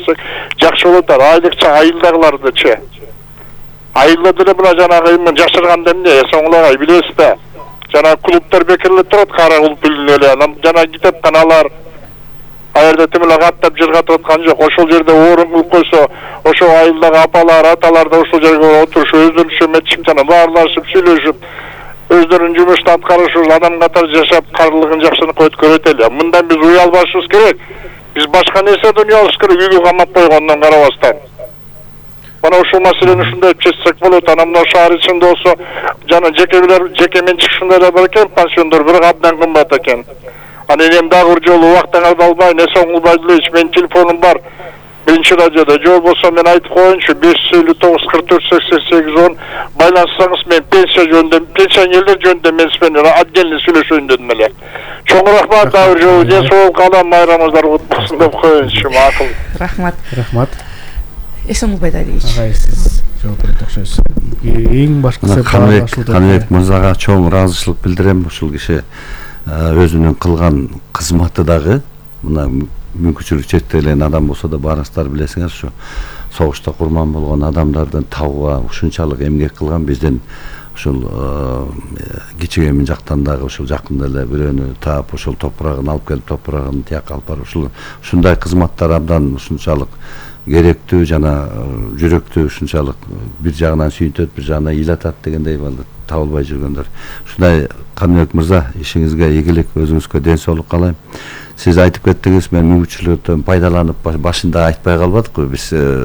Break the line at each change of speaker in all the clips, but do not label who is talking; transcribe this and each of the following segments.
кетсек жакшы болот. Айлыкча айылдагылардычы. Айылда деле мына жанагы эми жашырганда эмне соңулагай билесиз да. Жана клубтар бекерлеп турат, кара клуб эле. Анан жана китепканалар аерде темеле каттап жыргатып аткан жок. Ошол жерде орун кылып койсо, ошо айылдагы апалар, аталар да ошол жерге отуруп, өздөрүнчө метчип жана баарлашып, сүйлөшүп, өздөрүнүн жумушун аткарышып, адам катары жашап, карлыгын жакшылыкка өткөрөт эле. Мындан биз уялбашыбыз керек. Биз башка нерседен уялышыбыз керек, үйгө камап койгондон карабастан. Бана ушул маселени ушундай чечсек болот. Анан мына шаар ичинде болсо жана жеке менчик ушундайлар бар экен, пансиондор бирок абдан кымбат экен. Анан эми дагы бир жолу убактыңарды албай, не соңулбай элечи, менин телефонум бар. Биринчи радиода жол болсо мен айтып коеюнчу, 559 44 88 10 байланышсаңыз мен пенсия жөнүндө, пенсионерлер жөнүндө мен сиз менен отдельно сүйлөшөйүн дедим эле. Чоң рахмат, дагы бир жолу ден соолук алам, майрамыңыздар кут болсун деп коеюнчу, макул.
Рахмат.
Эсенбай Дариевич.
Агай, сиз жооп берет окшойсуз. Эң башкысы
Каныбек мырзага чоң ыраазычылык билдирем. Ушул киши өзүнүн кылган кызматы дагы мына мүмкүнчүлүк чектелген адам болсо да барыңыздар билесиңер, ушу согушта курман болгон адамдардын табууга ушунчалык эмгек кылган. Бизден ушул кичигемин жактан дагы ушул жакында эле бирөөнү таап, ошол топурагын алып келип, топурагын тияка алып барып, ушундай кызматтар абдан ушунчалык керектүү жана жүрөктү ушунчалык бир жагынан сүйүнтөт, бир жагынан ыйлатат дегендей табылбай жүргөндөр. Ушундай Каныбек мырза, ишиңизге ийгилик, өзүңүзгө ден соолук каалайм. Сиз айтып кеттиңиз, мен мүмкүнчүлүктөн пайдаланып башында айтпай калбадыкпы, биз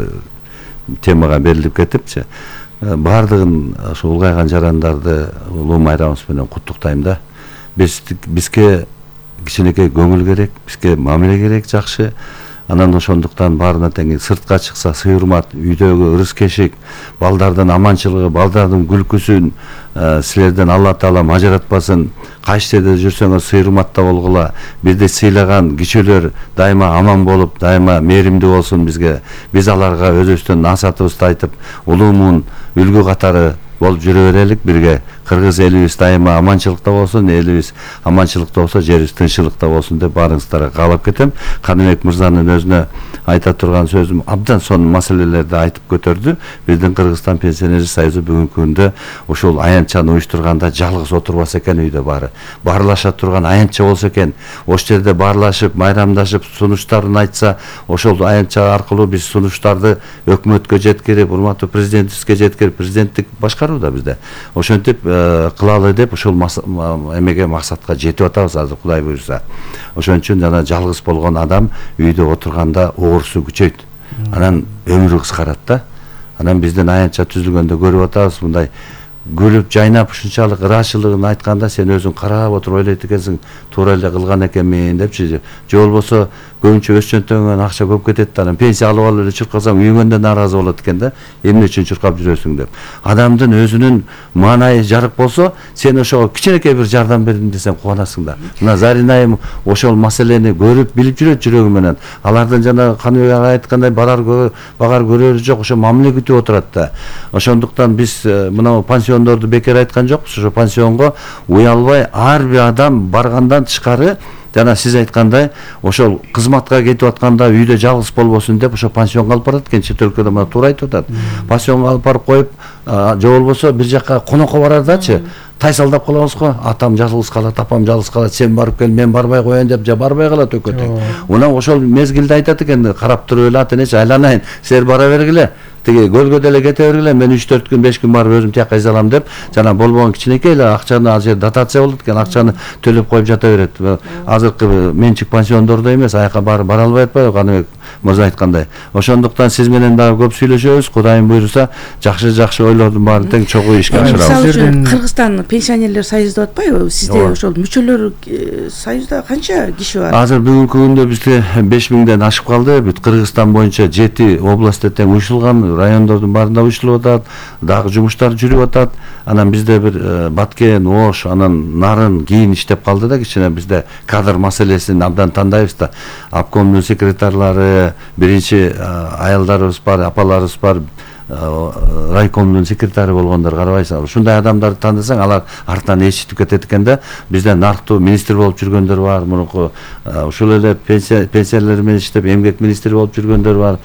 темага берилип кетипчи. Бардыгын ошо улгайган жарандарды улуу майрамыбыз менен куттуктайм да. Бизге кичинекей көңүл керек, бизге мамиле керек жакшы. Анан ошондуктан баарына тең сыртка чыкса сый-урмат, үйдөгү ырыс-кешик, балдардын аманчылыгы, балдардын күлкүсүн силерден Алла Таала мажыратпасын. Кайсы жерде жүрсөңөр сый-урматта болгула. Бизди сыйлаган кичилер дайыма аман болуп, дайыма мээримдүү болсун бизге. Биз аларга өзүбүздүн насаатыбызды айтып, улуумун үлгү катары болуп жүрө берелик бирге. Кыргыз элибиз дайыма аманчылыкта болсун, элибиз аманчылыкта болсо, жерибиз тынччылыкта болсун деп баарыңыздарга каалап кетем. Каныбек мырзанын өзүнө айта турган сөзүм абдан сонун маселелерди айтып көтөрдү. Биздин Кыргызстан пенсионерлер союзу бүгүнкү күндө ушул аянтчаны уюштурганда жалгыз отурбаса экен үйдө баары. Баарлаша турган аянтча болсо экен. Ошол жерде баарлашып, майрамдашып, сунуштарын айтса, ошол аянтча аркылуу биз сунуштарды өкмөткө жеткирип, урматтуу президентибизге жеткирип, президенттик башкаруу да бизде. Ошентип кылалы деп ушул эмеге максатка жетип атабыз азыр Кудай буйрса. Ошон үчүн жана жалгыз болгон адам үйдө отурганда оорусу күчөйт. Анан өмүрү кыскарат да. Анан биздин аянтча түзүлгөндө көрүп атабыз, мындай гүлүп жайнап ушунчалык ыраачылыгын айтканда сен өзүң карап отуруп ойлойт экенсиң, туура эле кылган экенмин депчи. Же болбосо көбүнчө өсчөнтөнгөн акча көп кетет да, анан пенсия алып алып эле чуркасаң үйүңөн да нааразы болот экен да. Эмне үчүн чуркап жүрөсүң деп. Адамдын өзүнүн маанайы жарык болсо, сен ошого кичинекей бир жардам бердим десең кубанасың да. Мына Зарина айым ошол маселени көрүп, билип жүрөт жүрөгү менен. Алардын жана Каныбек ага айткандай багар көрөрү жок, ошо мамиле күтүп отурат да. Ошондуктан биз мына пансиондорду бекер айткан жокпуз. Ошо пансионго уялбай ар бир адам баргандан тышкары жана сиз айткандай ошол кызматка кетип атканда үйдө жалгыз болбосун деп ошо пансионго алып барат экен. Чет өлкөдө мына туура айтып атат. Пансионго алып барып коюп, же болбосо бир жакка конокко барардачы. Тайсалдап калабыз го, атам жалгыз калат, апам жалгыз калат, сен барып кел, мен барбай коеюн деп, же барбай калат өкөтөң. Унан ошол мезгилде айтат экен, карап туруп эле ата энечи айланайын, силер бара бергиле. Тиги көлгө деле кете бергиле, мен 3-4 күн 5 күн барып өзүм тияка изалам деп, жана болбогон кичинекей эле акчаны ал жерде дотация болот экен, акчаны төлөп коюп жата берет. Азыркы менчик пансиондордо эмес, аяка бара албай атпайбы, Каныбек мырза айткандай. Ошондуктан сиз менен дагы көп сүйлөшөбүз, Кудайым буйруса, жакшы ойлордун баарын тең чогуу ишке ашырабыз.
Кыргызстан пенсионерлер союзу деп атпайбы? Сизде ошол мүчөлөр союзда канча киши бар?
Азыр бүгүнкү күндө бизде 5000ден ашып калды. Бүт Кыргызстан боюнча 7 областта тең уюштурулган, райондордун баарында уюштурулуп атат, дагы жумуштар жүрүп атат. Анан бизде бир Баткен, Ош, анан Нарын кийин иштеп калды да, кичине бизде кадр маселесин абдан тандайбыз да. Обкомдун секретарлары, биринчи аялдарыбыз бар, апаларыбыз бар, райкомдун секретары болгондор, карабайсыңар. Ушундай адамдарды тандасаң, алар артынан ээрчитип кетет экен да. Бизде нарктуу министр болуп жүргөндөр бар, мурунку ушул эле пенсиялер менен иштеп эмгек министри болуп жүргөндөр бар.